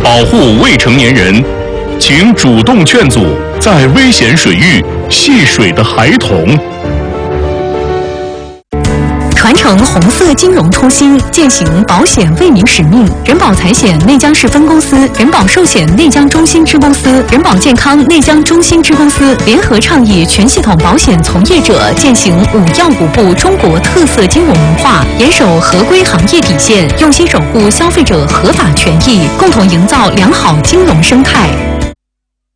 保护未成年人，请主动劝阻在危险水域戏水的孩童。 传承红色金融初心，践行保险为民使命。人保财险内江市分公司、人保寿险内江中心支公司、人保健康内江中心支公司联合倡议全系统保险从业者践行5要5不中国特色金融文化，严守合规行业底线，用心守护消费者合法权益，共同营造良好金融生态。